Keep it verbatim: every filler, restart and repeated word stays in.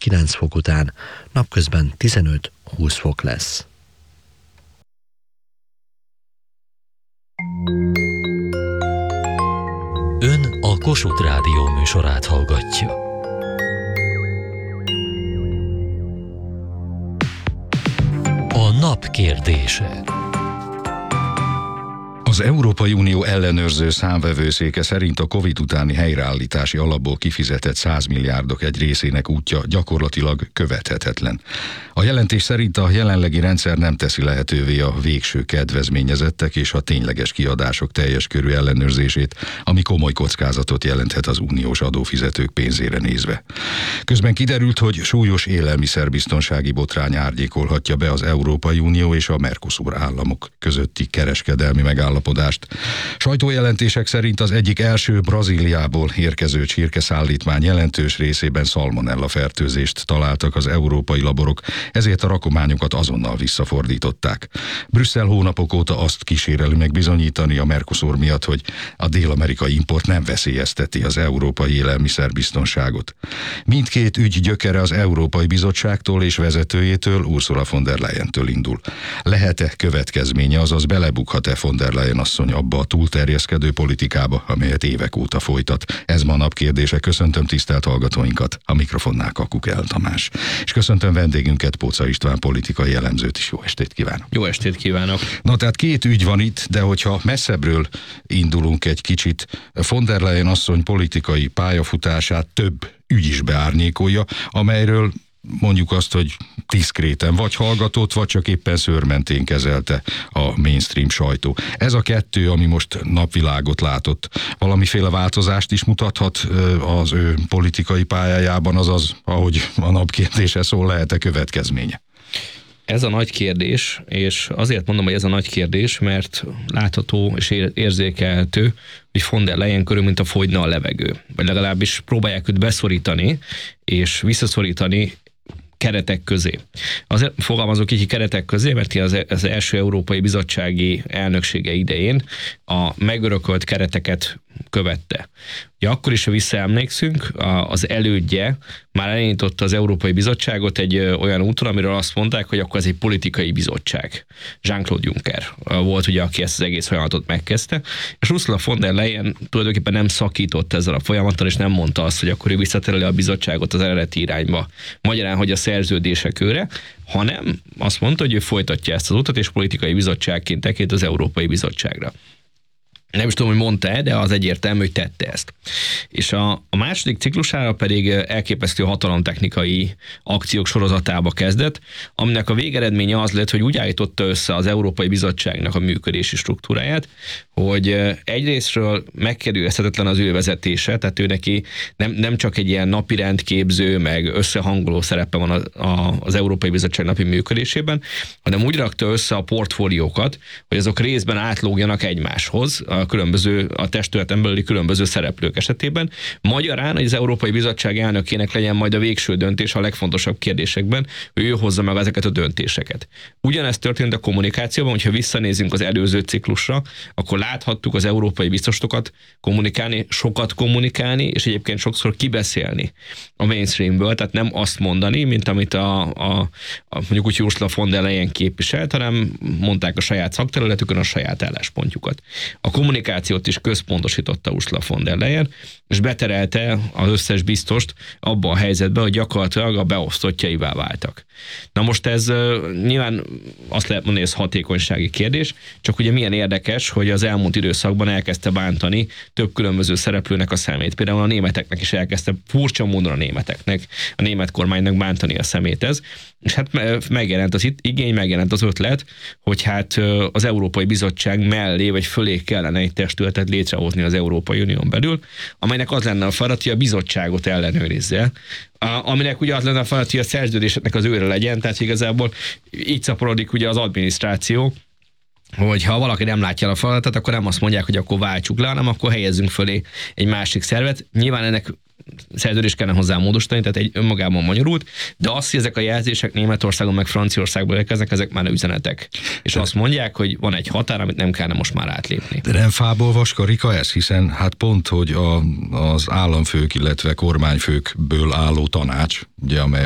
kilenc fok után, napközben tizenöt-húsz fok lesz. Ön a Kossuth Rádió műsorát hallgatja. A nap kérdése. Az Európai Unió ellenőrző számvevőszéke szerint a Covid utáni helyreállítási alapból kifizetett száz milliárdok egy részének útja gyakorlatilag követhetetlen. A jelentés szerint a jelenlegi rendszer nem teszi lehetővé a végső kedvezményezettek és a tényleges kiadások teljes körű ellenőrzését, ami komoly kockázatot jelenthet az uniós adófizetők pénzére nézve. Közben kiderült, hogy súlyos élelmiszerbiztonsági botrány árnyékolhatja be az Európai Unió és a Mercosur államok közötti kereskedelmi megállapodást. Sajtójelentések szerint az egyik első Brazíliából érkező csirkeszállítmány jelentős részében szalmonella fertőzést találtak az európai laborok, ezért a rakományokat azonnal visszafordították. Brüsszel hónapok óta azt kíséreli meg bizonyítani a Mercosur miatt, hogy a dél-amerikai import nem veszélyezteti az európai élelmiszerbiztonságot. Mindkét ügy gyökere az Európai Bizottságtól és vezetőjétől, Ursula von der Leyentől indul. Lehet-e következménye, azaz belebukhat-e von der Leyen asszony abba a túlterjeszkedő politikába, amelyet évek óta folytat? Ez ma a nap kérdése. Köszöntöm tisztelt hallgatóinkat, a mikrofonnál Kakuk El Tamás. És köszöntöm vendégünket, Póca István politikai elemzőt is. Jó estét kívánok! Jó estét kívánok! Na tehát két ügy van itt, de hogyha messzebbről indulunk egy kicsit, von der Leyen asszony politikai pályafutását több ügy is beárnyékolja, amelyről mondjuk azt, hogy diszkréten vagy hallgatott, vagy csak éppen szőrmentén kezelte a mainstream sajtó. Ez a kettő, ami most napvilágot látott, valamiféle változást is mutathat az ő politikai pályájában, azaz, ahogy a nap kérdése szól, lehet-e következménye? Ez a nagy kérdés, és azért mondom, hogy ez a nagy kérdés, mert látható és érzékelhető, hogy von der Leyen körül, mint a fogyna a levegő. Vagy legalábbis próbálják őt beszorítani, és visszaszorítani keretek közé. Azért fogalmazok így keretek közé, mert az, az első Európai Bizottsági elnöksége idején a megörökölt kereteket követte. Ugye akkor is, ha visszaemlékszünk, az elődje már elindította az Európai Bizottságot egy olyan úton, amiről azt mondták, hogy akkor ez egy politikai bizottság. Jean-Claude Juncker volt ugye, aki ezt az egész folyamatot megkezdte, és Ursula von der Leyen tulajdonképpen nem szakított ezzel a folyamattal, és nem mondta azt, hogy akkor ő visszatereli a bizottságot az eredeti irányba. Magyarán, hogy a szerződések őre, hanem azt mondta, hogy ő folytatja ezt az utat, és politikai bizottságként tekint az Európai Bizottságra. Nem is tudom, hogy mondta-e, de az egyértelmű, hogy tette ezt. És a, a második ciklusára pedig elképesztő hatalomtechnikai akciók sorozatába kezdett, aminek a végeredménye az lett, hogy úgy állította össze az Európai Bizottságnak a működési struktúráját, hogy egyrésztről megkerülhetetlen az ő vezetése, tehát ő neki nem, nem csak egy ilyen napi rendképző, meg összehangoló szerepe van a, a, az Európai Bizottság napi működésében, hanem úgy rakta össze a portfóliókat, hogy azok részben átlógjanak egymáshoz, a különböző, a testületen belüli különböző szereplők esetében. Magyarán, hogy az Európai Bizottság elnökének legyen majd a végső döntés a legfontosabb kérdésekben, hogy ő hozza meg ezeket a döntéseket. Ugyanezt történt a kommunikációban, hogyha visszanézünk az előző ciklusra, akkor láthattuk az európai biztosokat kommunikálni, sokat kommunikálni, és egyébként sokszor kibeszélni a mainstreamből, tehát nem azt mondani, mint amit a, a, a mondjuk úgy Ursula von der Leyen képviselt, hanem mondták a saját szakterületükön a saját álláspontjukat. A kommunikációt is központosította Ursula von der Leyen, és beterelte az összes biztost abba a helyzetbe, hogy gyakorlatilag a beosztottjaivá váltak. Na most ez nyilván azt lehet mondani, hogy ez hatékonysági kérdés, csak ugye milyen érdekes, hogy az elmúlt időszakban elkezdte bántani több különböző szereplőnek a szemét. Például a németeknek is elkezdte, furcsa módon a németeknek, a német kormánynak bántani a szemét ez, és hát megjelent az itt igény, megjelent az ötlet, hogy hát az Európai Bizottság mellé vagy fölé kellene egy testületet létrehozni az Európai Unión belül, amelynek az lenne a feladat, hogy a bizottságot ellenőrizze, aminek ugye az lenne a feladat, hogy a szerződéseknek az őre legyen, tehát igazából így szaporodik ugye az adminisztráció, hogy ha valaki nem látja a feladatot, akkor nem azt mondják, hogy akkor váltsuk le, hanem akkor helyezzünk fölé egy másik szervet. Nyilván ennek szerződés kellene hozzá módosítani, tehát egy önmagában magyarult, de azt, hogy ezek a jelzések Németországon meg Franciaországból érkeznek, ezek már üzenetek. És de azt mondják, hogy van egy határ, amit nem kellene most már átlépni. De nem fából vaskarika ez, hiszen hát pont, hogy a, az államfők, illetve kormányfőkből álló tanács, ugye, amely